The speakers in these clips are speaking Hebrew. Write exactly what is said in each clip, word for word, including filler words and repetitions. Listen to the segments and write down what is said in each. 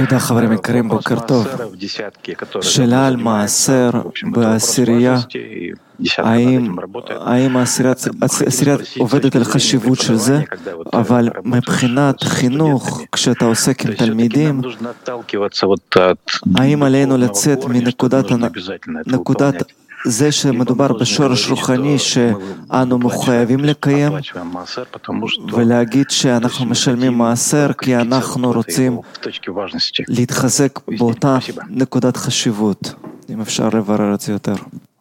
תודה חברים יקרים, בוקר טוב. שאלה על מעשר בעשירייה, האם, האם העשירייה עובדת על חשיבות של זה, אבל מבחינת חינוך, כשאתה עוסק עם תלמידים, האם עלינו לצאת מנקודת נקודת זה שמדובר בשורש רוחני שאנו מחויבים לקיים ולהגיד שאנחנו משלמים מעשר כי אנחנו רוצים להתחזק באותה נקודת חשיבות. אם אפשר לברר את זה יותר.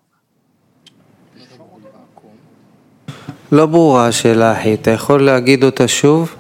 לא ברורה השאלה, אחי. אתה יכול להגיד אותה שוב?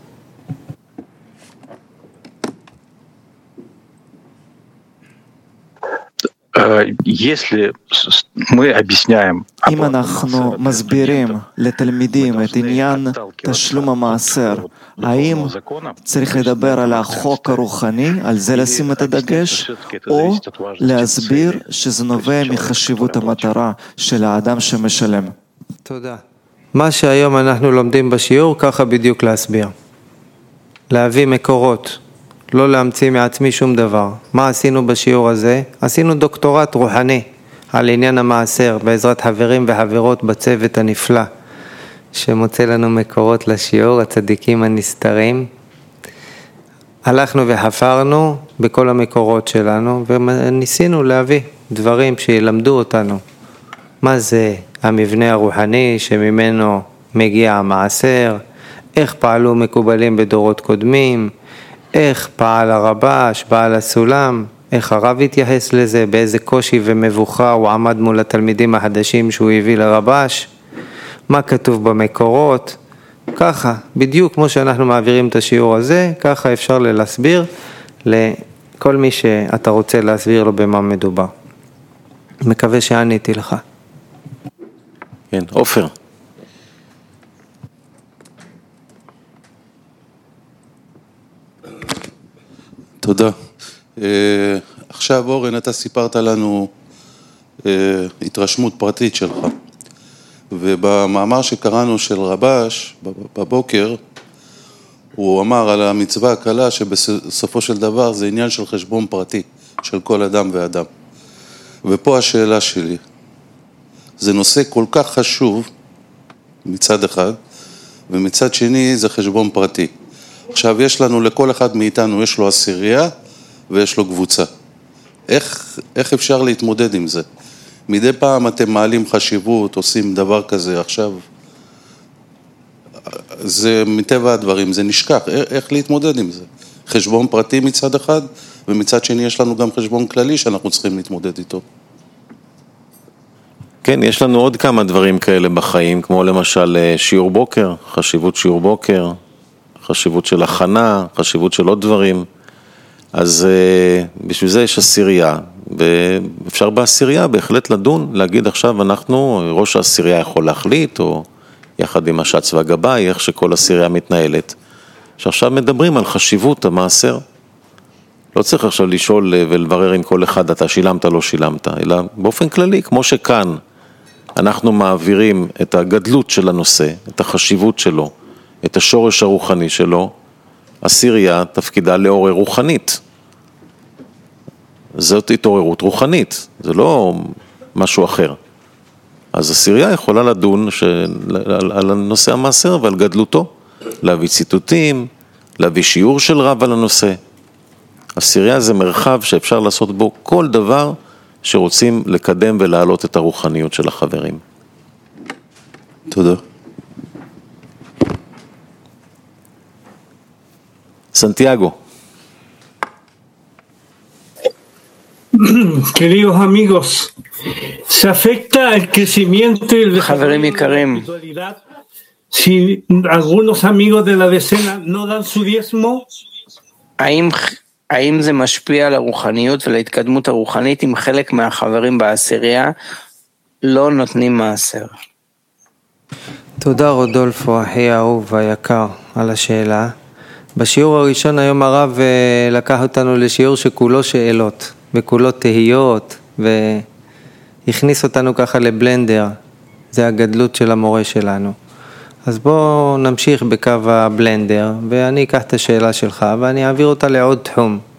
אם אנחנו מסבירים לתלמידים את עניין תשלום המעשר, האם צריך לדבר על החוק הרוחני, על זה לשים את הדגש, או להסביר שזה נובע מחשיבות המטרה של האדם שמשלם? תודה. מה שהיום אנחנו לומדים בשיעור, ככה בדיוק להסביר. להביא מקורות. לא להמציא מעצמי שום דבר. מה עשינו בשיעור הזה? עשינו דוקטורט רוחני על עניין המעשר בעזרת חברים וחברות בצוות הנפלא שמוצא לנו מקורות לשיעור, הצדיקים הנסתרים. הלכנו וחפרנו בכל המקורות שלנו וניסינו להביא דברים שילמדו אותנו. מה זה המבנה הרוחני שממנו מגיע המעשר, איך פעלו מקובלים בדורות קודמים, איך פעל הרבש, בעל הסולם, איך הרב התייחס לזה, באיזה קושי ומבוכה הוא עמד מול התלמידים החדשים שהוא הביא לרבש, מה כתוב במקורות, ככה, בדיוק כמו שאנחנו מעבירים את השיעור הזה, ככה אפשר להסביר לכל מי שאתה רוצה להסביר לו במה מדובר. מקווה שעניתי לך. כן, עופר. תודה. Uh, עכשיו אורן, אתה סיפרת לנו uh, התרשמות פרטית שלך, ובמאמר שקראנו של רבש בבוקר, הוא אמר על המצווה הקלה שבסופו של דבר זה עניין של חשבון פרטי של כל אדם ואדם. ופה השאלה שלי, זה נושא כל כך חשוב מצד אחד, ומצד שני זה חשבון פרטי. עכשיו יש לנו, לכל אחד מאיתנו יש לו עשירייה ויש לו קבוצה. איך, איך אפשר להתמודד עם זה? מדי פעם אתם מעלים חשיבות, עושים דבר כזה, עכשיו זה מטבע הדברים, זה נשכח, איך להתמודד עם זה? חשבון פרטי מצד אחד, ומצד שני יש לנו גם חשבון כללי שאנחנו צריכים להתמודד איתו. כן, יש לנו עוד כמה דברים כאלה בחיים, כמו למשל שיעור בוקר, חשיבות שיעור בוקר, חשיבות של הכנה, חשיבות של עוד דברים. אז בשביל זה יש עשירייה, ואפשר בעשירייה בהחלט לדון, להגיד עכשיו אנחנו, ראש העשירייה יכול להחליט, או יחד עם השץ והגבאי, איך שכל עשירייה מתנהלת. שעכשיו מדברים על חשיבות המעשר. לא צריך עכשיו לשאול ולברר עם כל אחד, אתה שילמת, לא שילמת, אלא באופן כללי, כמו שכאן, אנחנו מעבירים את הגדלות של הנושא, את החשיבות שלו, את השורש הרוחני שלו, עשירייה תפקידה לעורר רוחנית. זאת התעוררות רוחנית, זה לא משהו אחר. אז עשירייה יכולה לדון של, על, על הנושא המעשר ועל גדלותו, להביא ציטוטים, להביא שיעור של רב על הנושא. עשירייה זה מרחב שאפשר לעשות בו כל דבר שרוצים לקדם ולהעלות את הרוחניות של החברים. תודה. Santiago. Queridos amigos, ¿se afecta el crecimiento y el desarrollo de la espiritualidad si algunos amigos de la decena no dan su diezmo? האם, האם זה משפיע על הרוחניות ולהתקדמות הרוחנית אם חלק מהחברים בעשירייה לא נותנים מעשר? תודה רודולפו, אחי האהוב והיקר, על השאלה. בשיעור הראשון היום הרב לקח אותנו לשיעור שכולו שאלות וכולו תהיות והכניס אותנו ככה לבלנדר, זה הגדלות של המורה שלנו. אז בואו נמשיך בקו הבלנדר ואני אקח את השאלה שלך ואני אעביר אותה לעוד תחום